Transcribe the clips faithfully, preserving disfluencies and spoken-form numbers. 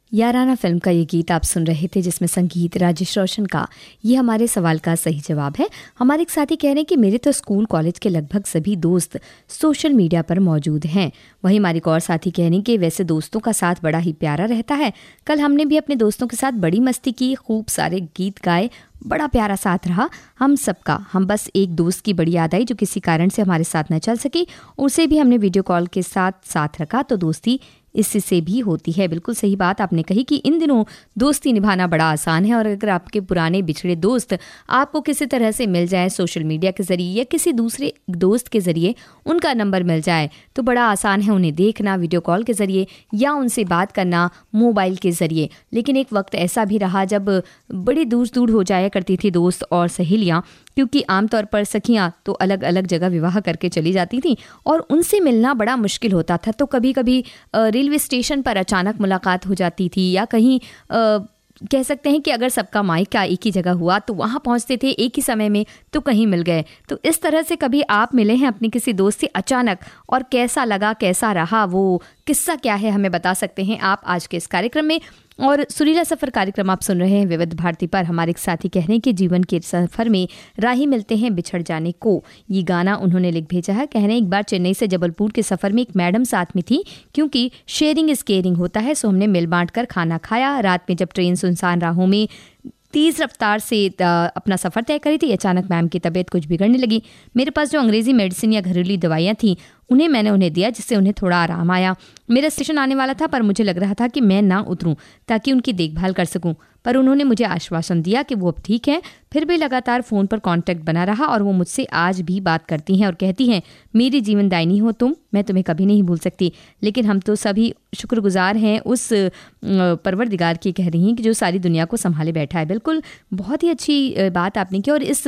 याराना film का ये गीत आप सुन रहे थे, जिसमें संगीत राजेश रोशन का। ये हमारे सवाल का सही जवाब है। हमारे एक साथी कह रहे हैं कि मेरे तो स्कूल कॉलेज के लगभग सभी दोस्त सोशल मीडिया पर मौजूद हैं। वहीं हमारे एक और साथी कह रहे हैं कि वैसे दोस्तों का साथ बड़ा ही प्यारा रहता है। कल हमने भी अपने दोस्तों के साथ बड़ी मस्ती की, खूब सारे गीत गाए, बड़ा प्यारा साथ रहा हम सबका। हम बस एक दोस्त की बड़ी याद आई जो किसी कारण से हमारे साथ न चल सकी, उसे भी हमने वीडियो कॉल के साथ साथ रखा, तो दोस्ती इससे भी होती है। बिल्कुल सही बात आपने कही कि इन दिनों दोस्ती निभाना बड़ा आसान है, और अगर आपके पुराने बिछड़े दोस्त आपको किसी तरह से मिल जाए, सोशल मीडिया के ज़रिए या किसी दूसरे दोस्त के ज़रिए उनका नंबर मिल जाए, तो बड़ा आसान है उन्हें देखना वीडियो कॉल के ज़रिए या उनसे बात करना मोबाइल के ज़रिए। लेकिन एक वक्त ऐसा भी रहा जब बड़ी दूर दूर हो जाया करती थी दोस्त और सहेलियाँ, क्योंकि आमतौर पर सखियाँ तो अलग अलग जगह विवाह करके चली जाती थीं और उनसे मिलना बड़ा मुश्किल होता था। तो कभी कभी रेलवे स्टेशन पर अचानक मुलाकात हो जाती थी, या कहीं आ, कह सकते हैं कि अगर सबका मायका एक ही जगह हुआ तो वहाँ पहुँचते थे एक ही समय में, तो कहीं मिल गए। तो इस तरह से कभी आप मिले हैं अपनी किसी दोस्त से अचानक, और कैसा लगा, कैसा रहा, वो किस्सा क्या है, हमें बता सकते हैं आप आज के इस कार्यक्रम में। और सुरीला सफ़र कार्यक्रम आप सुन रहे हैं विविध भारती पर। हमारे एक साथी कह रहे हैं कि जीवन के सफ़र में राही मिलते हैं बिछड़ जाने को। ये गाना उन्होंने लिख भेजा है। कह रहे हैं एक बार चेन्नई से जबलपुर के सफ़र में एक मैडम साथ में थी, क्योंकि शेयरिंग इज़ केयरिंग होता है, सो हमने मिल बांट कर खाना खाया। रात में जब ट्रेन सुनसान राहों में तेज़ रफ्तार से अपना सफ़र तय करी थी, अचानक मैम की तबीयत कुछ बिगड़ने लगी। मेरे पास जो अंग्रेज़ी मेडिसिन या घरेलू दवाइयाँ थीं उन्हें मैंने उन्हें दिया, जिससे उन्हें थोड़ा आराम आया। मेरा स्टेशन आने वाला था, पर मुझे लग रहा था कि मैं ना उतरूं ताकि उनकी देखभाल कर सकूं, पर उन्होंने मुझे आश्वासन दिया कि वो अब ठीक हैं। फिर भी लगातार फ़ोन पर कांटेक्ट बना रहा, और वो मुझसे आज भी बात करती हैं और कहती हैं, मेरी जीवनदायिनी हो तुम, मैं तुम्हें कभी नहीं भूल सकती। लेकिन हम तो सभी शुक्रगुजार हैं उस परवरदिगार की, कह रही हैं, कि जो सारी दुनिया को संभाले बैठा है। बिल्कुल, बहुत ही अच्छी बात आपने की, और इस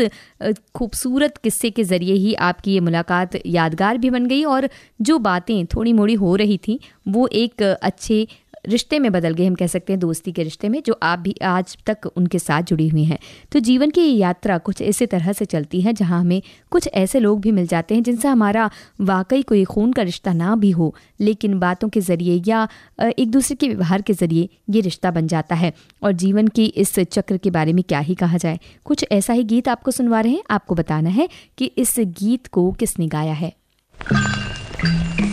खूबसूरत किस्से के ज़रिए ही आपकी ये मुलाकात यादगार भी बन गई, और जो बातें थोड़ी मोड़ी हो रही थी वो एक अच्छे रिश्ते में बदल गए, हम कह सकते हैं दोस्ती के रिश्ते में, जो आप भी आज तक उनके साथ जुड़ी हुई हैं। तो जीवन की ये यात्रा कुछ इसी तरह से चलती है, जहां हमें कुछ ऐसे लोग भी मिल जाते हैं जिनसे हमारा वाकई कोई खून का रिश्ता ना भी हो, लेकिन बातों के ज़रिए या एक दूसरे के व्यवहार के ज़रिए ये रिश्ता बन जाता है। और जीवन की इस चक्र के बारे में क्या ही कहा जाए। कुछ ऐसा ही गीत आपको सुनवा रहे हैं, आपको बताना है कि इस गीत को किसने गाया है।